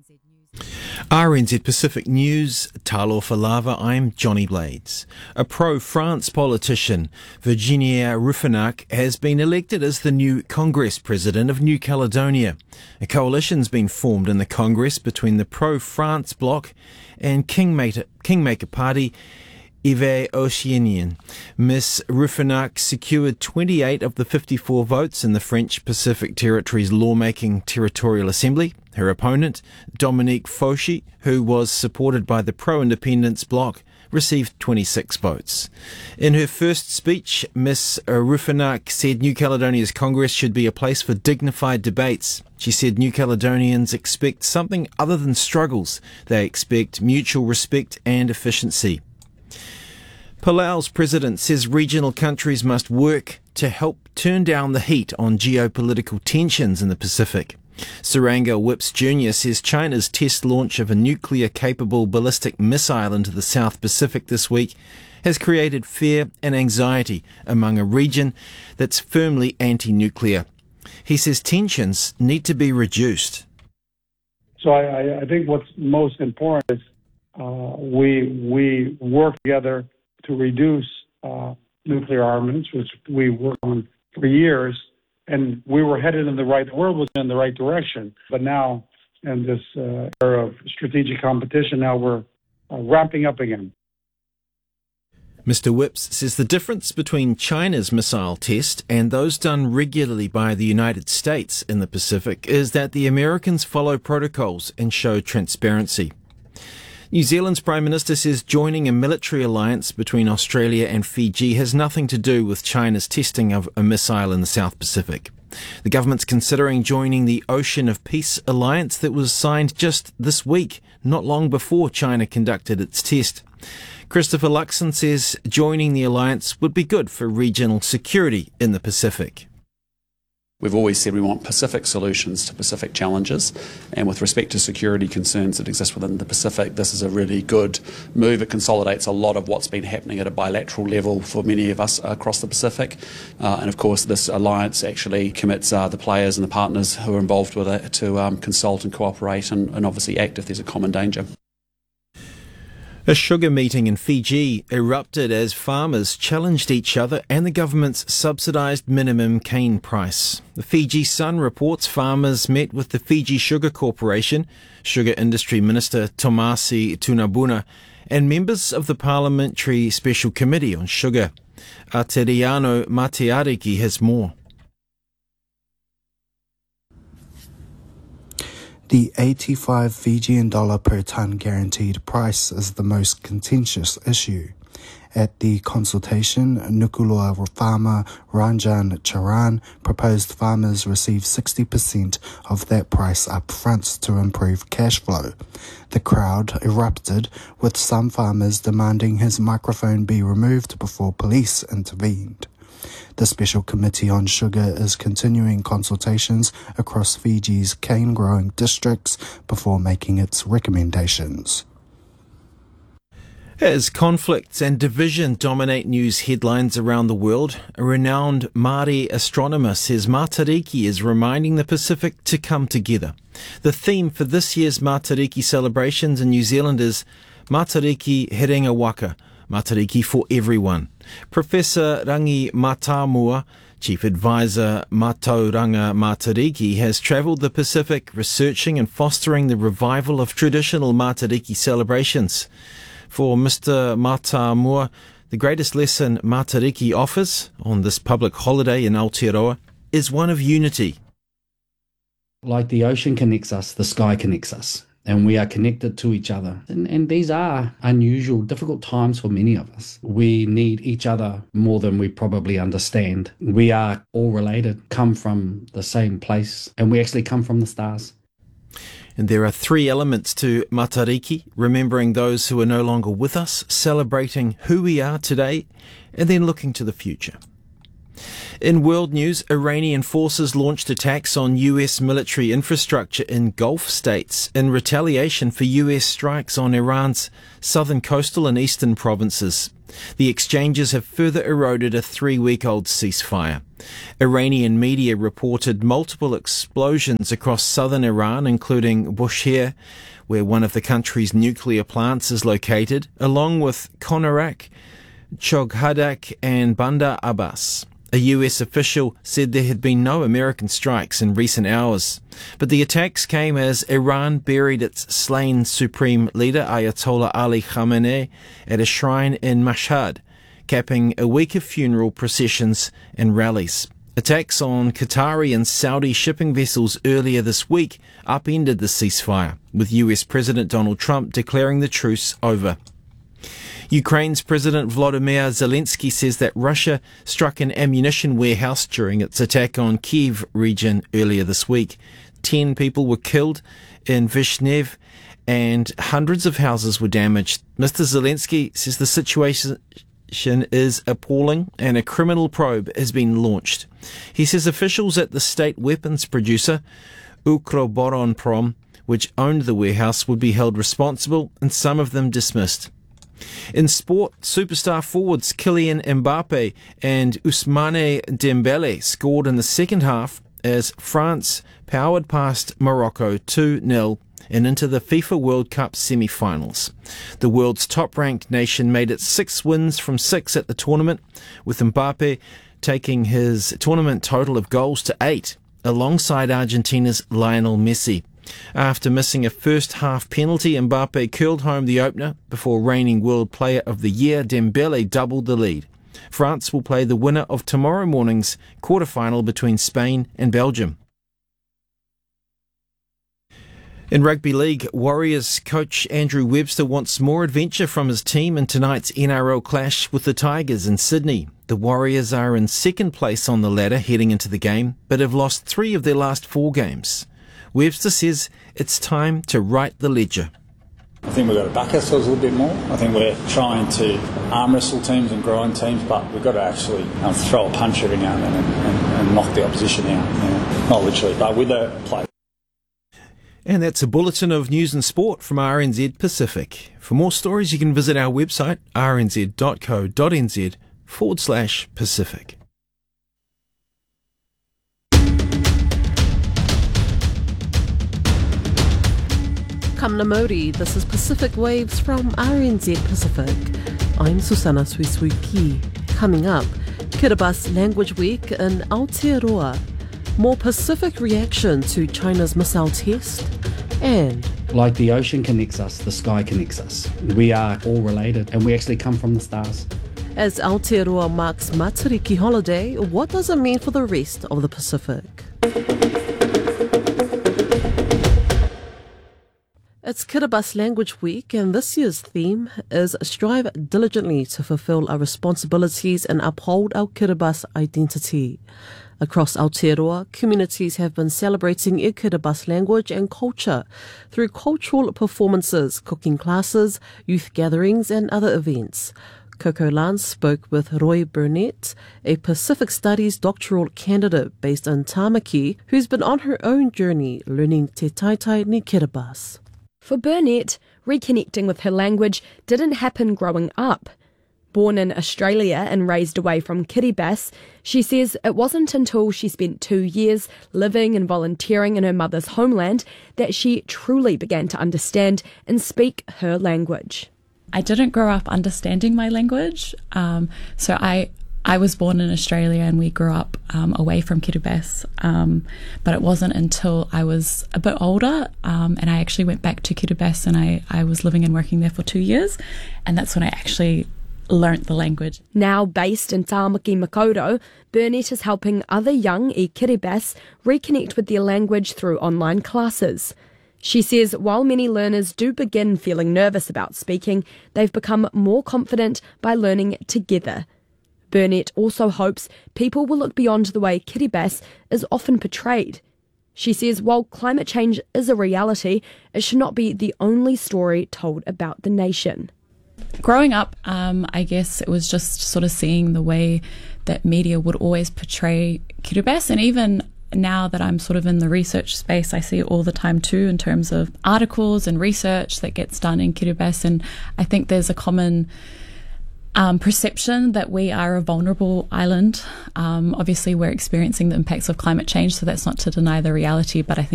RNZ Pacific News, Talo Falava, I'm Johnny Blades. A pro-France politician, Virginia Ruffinac, has been elected as the new Congress President of New Caledonia. A coalition's been formed in the Congress between the pro-France bloc and Kingmaker Party, Yves Oceanian. Miss Ruffinac secured 28 of the 54 votes in the French Pacific Territory's lawmaking territorial assembly. Her opponent, Dominique Fauchy, who was supported by the pro-independence bloc, received 26 votes. In her first speech, Miss Ruffinac said New Caledonia's Congress should be a place for dignified debates. She said New Caledonians expect something other than struggles. They expect mutual respect and efficiency. Palau's president says regional countries must work to help turn down the heat on geopolitical tensions in the Pacific. Saranga Whips Jr. says China's test launch of a nuclear-capable ballistic missile into the South Pacific this week has created fear and anxiety among a region that's firmly anti-nuclear. He says tensions need to be reduced. So I think what's most important is we work together to reduce nuclear armaments, which we worked on for years, and we were headed in the world was in the right direction. But now, in this era of strategic competition, now we're ramping up again. Mr. Whips says the difference between China's missile test and those done regularly by the United States in the Pacific is that the Americans follow protocols and show transparency. New Zealand's Prime Minister says joining a military alliance between Australia and Fiji has nothing to do with China's testing of a missile in the South Pacific. The government's considering joining the Ocean of Peace alliance that was signed just this week, not long before China conducted its test. Christopher Luxon says joining the alliance would be good for regional security in the Pacific. We've always said we want Pacific solutions to Pacific challenges, and with respect to security concerns that exist within the Pacific, this is a really good move. It consolidates a lot of what's been happening at a bilateral level for many of us across the Pacific, and of course this alliance actually commits the players and the partners who are involved with it to consult and cooperate and obviously act if there's a common danger. A sugar meeting in Fiji erupted as farmers challenged each other and the government's subsidised minimum cane price. The Fiji Sun reports farmers met with the Fiji Sugar Corporation, Sugar Industry Minister Tomasi Tunabuna, and members of the Parliamentary Special Committee on Sugar. Ateriano Matiariki has more. The 85 Fijian dollar per tonne guaranteed price is the most contentious issue. At the consultation, Nuku'alofa farmer Ranjan Charan proposed farmers receive 60% of that price up front to improve cash flow. The crowd erupted, with some farmers demanding his microphone be removed before police intervened. The Special Committee on Sugar is continuing consultations across Fiji's cane-growing districts before making its recommendations. As conflicts and division dominate news headlines around the world, a renowned Māori astronomer says Matariki is reminding the Pacific to come together. The theme for this year's Matariki celebrations in New Zealand is Matariki Herenga Waka, Matariki for everyone. Professor Rangi Matamua, Chief Advisor Matauranga Matariki, has travelled the Pacific researching and fostering the revival of traditional Matariki celebrations. For Mr. Matamua, the greatest lesson Matariki offers on this public holiday in Aotearoa is one of unity. Like the ocean connects us, the sky connects us. And we are connected to each other. And these are unusual, difficult times for many of us. We need each other more than we probably understand. We are all related, come from the same place, and we actually come from the stars. And there are three elements to Matariki: remembering those who are no longer with us, celebrating who we are today, and then looking to the future. In world news, Iranian forces launched attacks on US military infrastructure in Gulf states in retaliation for US strikes on Iran's southern coastal and eastern provinces. The exchanges have further eroded a 3-week-old ceasefire. Iranian media reported multiple explosions across southern Iran, including Bushehr, where one of the country's nuclear plants is located, along with Konarak, Choghadak and Bandar Abbas. A US official said there had been no American strikes in recent hours. But the attacks came as Iran buried its slain supreme leader Ayatollah Ali Khamenei at a shrine in Mashhad, capping a week of funeral processions and rallies. Attacks on Qatari and Saudi shipping vessels earlier this week upended the ceasefire, with US President Donald Trump declaring the truce over. Ukraine's President Volodymyr Zelensky says that Russia struck an ammunition warehouse during its attack on Kyiv region earlier this week. 10 people were killed in Vyshnev and hundreds of houses were damaged. Mr. Zelensky says the situation is appalling and a criminal probe has been launched. He says officials at the state weapons producer, Ukroboronprom, which owned the warehouse, would be held responsible and some of them dismissed. In sport, superstar forwards Kylian Mbappe and Ousmane Dembele scored in the second half as France powered past Morocco 2-0 and into the FIFA World Cup semi-finals. The world's top-ranked nation made it 6 wins from 6 at the tournament, with Mbappe taking his tournament total of goals to 8, alongside Argentina's Lionel Messi. After missing a first-half penalty, Mbappe curled home the opener before reigning World Player of the Year Dembele doubled the lead. France will play the winner of tomorrow morning's quarter-final between Spain and Belgium. In rugby league, Warriors coach Andrew Webster wants more adventure from his team in tonight's NRL clash with the Tigers in Sydney. The Warriors are in second place on the ladder heading into the game, but have lost 3 of their last 4 games. Webster says it's time to write the ledger. I think we've got to back ourselves a little bit more. I think we're trying to arm wrestle teams and grind teams, but we've got to actually throw a punch every now and then and knock the opposition out. Not literally, but with a play. And that's a bulletin of news and sport from RNZ Pacific. For more stories, you can visit our website, rnz.co.nz/Pacific. Kamna Modi, this is Pacific Waves from RNZ Pacific. I'm Susana Suisuiki. Coming up, Kiribati Language Week in Aotearoa. More Pacific reaction to China's missile test. And like the ocean connects us, the sky connects us. We are all related and we actually come from the stars. as Aotearoa marks Matariki holiday, what does it mean for the rest of the Pacific? It's Kiribati Language Week, and this year's theme is Strive Diligently to Fulfill Our Responsibilities and Uphold Our Kiribati Identity. Across Aotearoa, communities have been celebrating their Kiribati language and culture through cultural performances, cooking classes, youth gatherings and other events. Coco Lance spoke with Roy Burnett, a Pacific Studies doctoral candidate based in Tamaki, who's been on her own journey learning Te Taitai ni Kiribati. For Burnett, reconnecting with her language didn't happen growing up. Born in Australia and raised away from Kiribati, she says it wasn't until she spent 2 years living and volunteering in her mother's homeland that she truly began to understand and speak her language. I didn't grow up understanding my language, so I was born in Australia and we grew up away from Kiribati, but it wasn't until I was a bit older and I actually went back to Kiribati and I was living and working there for 2 years, and that's when I actually learnt the language. Now based in Tāmaki Makaurau, Burnett is helping other young i Kiribati reconnect with their language through online classes. She says while many learners do begin feeling nervous about speaking, they've become more confident by learning together. Burnett also hopes people will look beyond the way Kiribati is often portrayed. She says while climate change is a reality, it should not be the only story told about the nation. growing up, I guess it was just sort of seeing the way that media would always portray Kiribati, and even now that I'm sort of in the research space, I see it all the time too in terms of articles and research that gets done in Kiribati, and I think there's a common perception that we are a vulnerable island. Obviously, we're experiencing the impacts of climate change, so that's not to deny the reality, but I think